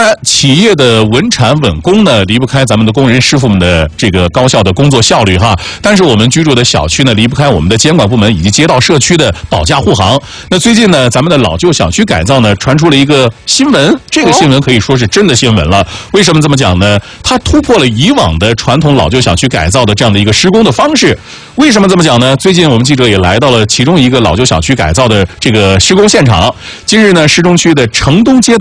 然，企业的稳产稳工呢，离不开咱们的工人师傅们的这个高效的工作效率哈。但是我们居住的小区呢，离不开我们的监管部门以及街道社区的保驾护航。那最近呢，咱们的老旧小区改造呢，传出了一个新闻，这个新闻可以说是真的新闻了。为什么这么讲呢？它突破了以往的传统老旧小区改造的这样的一个施工的方式。为什么这么讲呢？最近我们记者也来到了其中一个老旧小区改造的这个施工现场。今日呢，市中区的城东街